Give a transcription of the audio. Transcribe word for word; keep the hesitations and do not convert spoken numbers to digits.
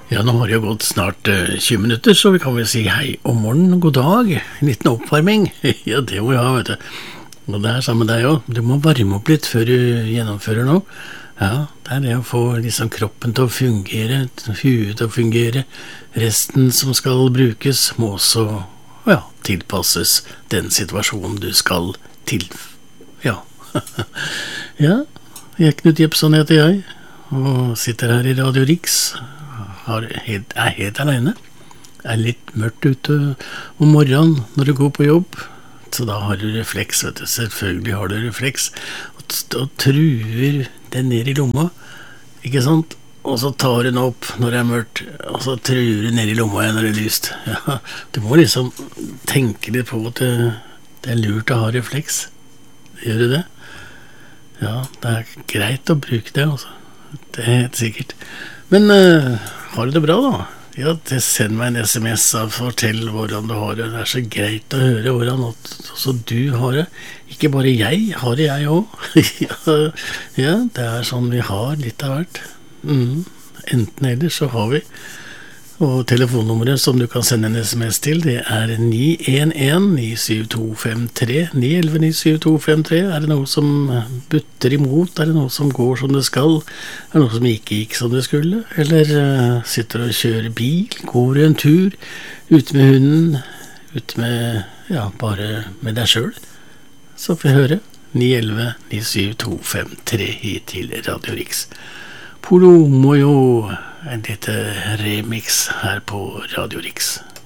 Ja, nå har det jo gått snart eh, tjue minutter, så vi kan vel si hei om morgen, god dag, en liten oppvarming. Ja, det må vi ha, vet du. Og det er sammen med deg også. Du må varme opp litt før du gjennomfører noe. Ja, det er det å få liksom kroppen til å fungere, huet til å fungere. Resten som skal brukes må også, ja, tilpasses den situasjonen du skal til. Ja, ja, jeg er Knut Jepson heter jeg, og sitter her i Radio Riks. Har helt, er helt alene. Det er litt mørkt ute om morgenen når du går på jobb, så da har du refleks, vet du. Selvfølgelig har du refleks, og, og truer den ned i lomma, ikke sant? Og så tar du den opp når det er mørkt, og så truer du ned i lomma igjen når det er lyst. Ja, du må liksom tenke litt på at det, det er lurt å ha refleks. Gjør du det? Ja, det er greit å bruke det, altså. Det er helt sikkert. Men uh, har du det bra da? Ja, det send meg en sms og fortell hvordan du har det. Det er så greit å høre hvordan også du har det. Ikke bare jeg, har det jeg også. Ja, ja, det er sånn vi har litt av hvert. Mm. Enten eller så har vi. Og telefonnummeret som du kan sende en sms til, det er ni en en ni syv to fem tre, ni et ett ni syv to fem tre. Er det noe som butter imot? Er det noe som går som det skal? Er det noe som ikke gikk som det skulle? Eller uh, sitter du og kjører bil? Går du en tur? Ute med hunden? Ute med, ja, bare med deg selv? Så får jeg høre. ni et ett ni syv to fem tre hit til Radio Riks. Polo Mojo, en lite remix her på Radio Riks.